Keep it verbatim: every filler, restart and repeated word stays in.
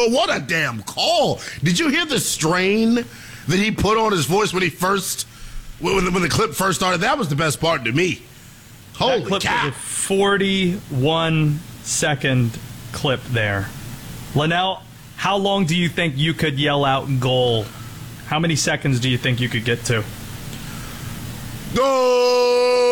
But what a damn call. Did you hear the strain that he put on his voice when he first, when the, when the clip first started? That was the best part to me. Holy that clip cow. was a forty-one second clip there. Linnell, how long do you think you could yell out goal? How many seconds do you think you could get to? Go!